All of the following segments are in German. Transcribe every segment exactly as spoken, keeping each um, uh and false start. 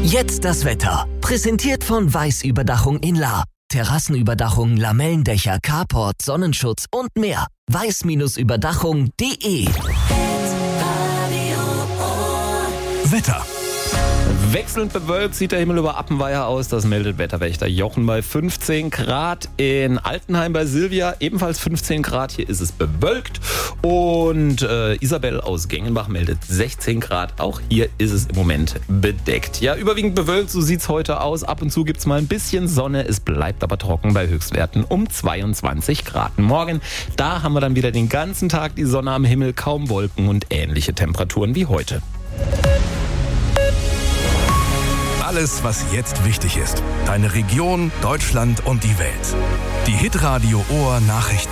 Jetzt das Wetter. Präsentiert von Weiß Überdachung in Lahr. Terrassenüberdachung, Lamellendächer, Carport, Sonnenschutz und mehr. weiß Überdachung punkt de. Wetter. Wechselnd bewölkt sieht der Himmel über Appenweier aus, das meldet Wetterwächter Jochen bei fünfzehn Grad. In Altenheim bei Silvia ebenfalls fünfzehn Grad, hier ist es bewölkt. Und äh, Isabel aus Gengenbach meldet sechzehn Grad, auch hier ist es im Moment bedeckt. Ja, überwiegend bewölkt, so sieht's heute aus. Ab und zu gibt's mal ein bisschen Sonne, es bleibt aber trocken bei Höchstwerten um zweiundzwanzig Grad. Morgen, da haben wir dann wieder den ganzen Tag die Sonne am Himmel, kaum Wolken und ähnliche Temperaturen wie heute. Alles, was jetzt wichtig ist. Deine Region, Deutschland und die Welt. Die Hitradio Ohr Nachrichten.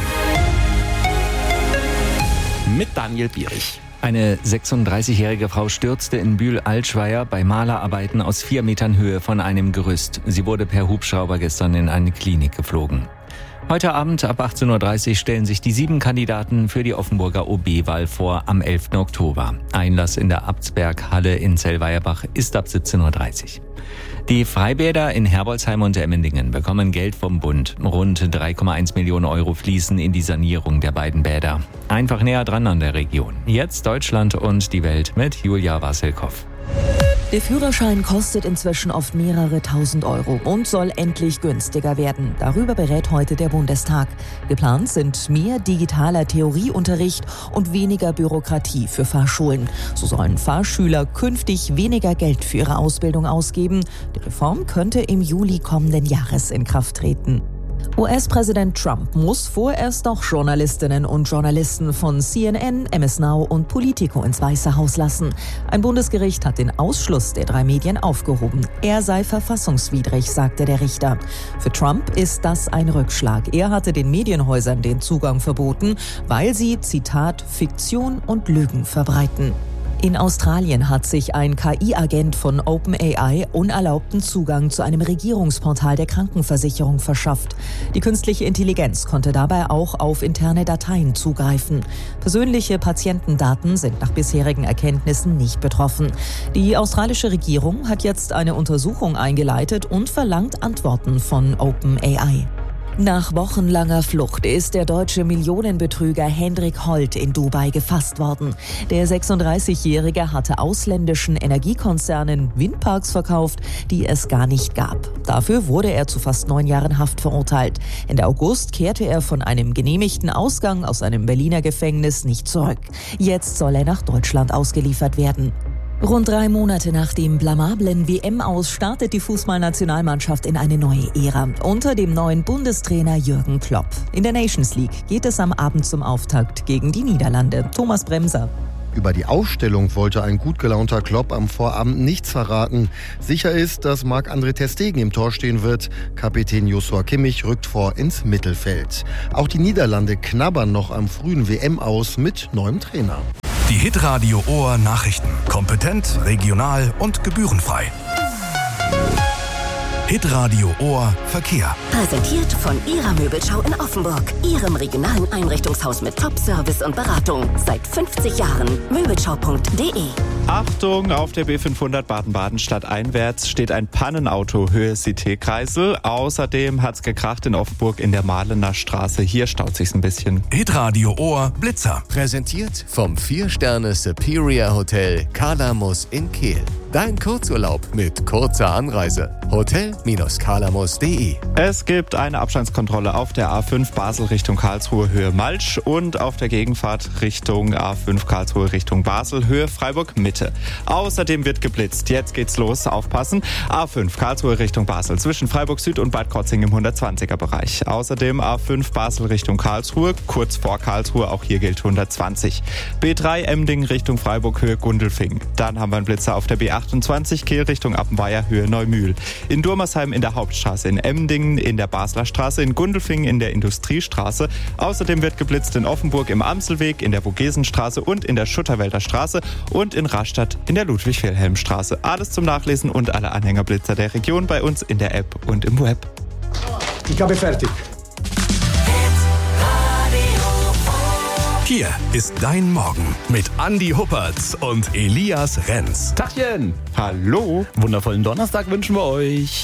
Mit Daniel Bierich. Eine sechsunddreißigjährige Frau stürzte in Bühl-Altschweier bei Malerarbeiten aus vier Metern Höhe von einem Gerüst. Sie wurde per Hubschrauber gestern in eine Klinik geflogen. Heute Abend ab achtzehn Uhr dreißig stellen sich die sieben Kandidaten für die Offenburger O B-Wahl vor am elften Oktober. Einlass in der Abtsberg-Halle in Zellweierbach ist ab siebzehn Uhr dreißig. Die Freibäder in Herbolzheim und Emmendingen bekommen Geld vom Bund. Rund drei Komma eins Millionen Euro fließen in die Sanierung der beiden Bäder. Einfach näher dran an der Region. Jetzt Deutschland und die Welt mit Julia Wasselkow. Der Führerschein kostet inzwischen oft mehrere tausend Euro und soll endlich günstiger werden. Darüber berät heute der Bundestag. Geplant sind mehr digitaler Theorieunterricht und weniger Bürokratie für Fahrschulen. So sollen Fahrschüler künftig weniger Geld für ihre Ausbildung ausgeben. Die Reform könnte im Juli kommenden Jahres in Kraft treten. U S-Präsident Trump muss vorerst noch Journalistinnen und Journalisten von C N N, M S Now und Politico ins Weiße Haus lassen. Ein Bundesgericht hat den Ausschluss der drei Medien aufgehoben. Er sei verfassungswidrig, sagte der Richter. Für Trump ist das ein Rückschlag. Er hatte den Medienhäusern den Zugang verboten, weil sie, Zitat, Fiktion und Lügen verbreiten. In Australien hat sich ein K I-Agent von OpenAI unerlaubten Zugang zu einem Regierungsportal der Krankenversicherung verschafft. Die künstliche Intelligenz konnte dabei auch auf interne Dateien zugreifen. Persönliche Patientendaten sind nach bisherigen Erkenntnissen nicht betroffen. Die australische Regierung hat jetzt eine Untersuchung eingeleitet und verlangt Antworten von OpenAI. Nach wochenlanger Flucht ist der deutsche Millionenbetrüger Hendrik Holt in Dubai gefasst worden. Der sechsunddreißigjährige hatte ausländischen Energiekonzernen Windparks verkauft, die es gar nicht gab. Dafür wurde er zu fast neun Jahren Haft verurteilt. Ende August kehrte er von einem genehmigten Ausgang aus einem Berliner Gefängnis nicht zurück. Jetzt soll er nach Deutschland ausgeliefert werden. Rund drei Monate nach dem blamablen W M-Aus startet die Fußballnationalmannschaft in eine neue Ära unter dem neuen Bundestrainer Jürgen Klopp. In der Nations League geht es am Abend zum Auftakt gegen die Niederlande. Thomas Bremser. Über die Aufstellung wollte ein gut gelaunter Klopp am Vorabend nichts verraten. Sicher ist, dass Marc-André ter Stegen im Tor stehen wird. Kapitän Joshua Kimmich rückt vor ins Mittelfeld. Auch die Niederlande knabbern noch am frühen W M-Aus mit neuem Trainer. Die Hitradio Ohr Nachrichten. Kompetent, regional und gebührenfrei. Hitradio Ohr Verkehr. Präsentiert von Ihrer Möbelschau in Offenburg. Ihrem regionalen Einrichtungshaus mit Top-Service und Beratung. Seit fünfzig Jahren. Möbelschau punkt de. Achtung, auf der B fünfhundert Baden-Baden stadteinwärts steht ein Pannenauto Höhe C T-Kreisel. Außerdem hat's gekracht in Offenburg in der Mahlener Straße. Hier staut sich's ein bisschen. Hitradio Ohr Blitzer. Präsentiert vom vier Sterne Superior Hotel Kalamus in Kehl. Dein Kurzurlaub mit kurzer Anreise. Hotel Kalamus punkt de. Es gibt eine Abstandskontrolle auf der A fünf Basel Richtung Karlsruhe Höhe Malsch und auf der Gegenfahrt Richtung A fünf Karlsruhe Richtung Basel Höhe Freiburg Mitte. Außerdem wird geblitzt. Jetzt geht's los. Aufpassen. A fünf Karlsruhe Richtung Basel zwischen Freiburg Süd und Bad Krotzing im hundertzwanziger Bereich. Außerdem A fünf Basel Richtung Karlsruhe, kurz vor Karlsruhe, auch hier gilt hundertzwanzig. B drei Emding Richtung Freiburg Höhe Gundelfing. Dann haben wir einen Blitzer auf der B achtundzwanzig Kehl Richtung Appenweier Höhe Neumühl. In Durmersheim in der Hauptstraße, in Emdingen in der Basler Straße, in Gundelfingen in der Industriestraße. Außerdem wird geblitzt in Offenburg im Amselweg, in der Vogesenstraße und in der Schutterwälder Straße und in Rastatt in der Ludwig-Wilhelm-Straße. Alles zum Nachlesen und alle Anhängerblitzer der Region bei uns in der App und im Web. Ich habe fertig. Hier ist dein Morgen mit Andi Huppertz und Elias Renz. Tachchen! Hallo. Wundervollen Donnerstag wünschen wir euch.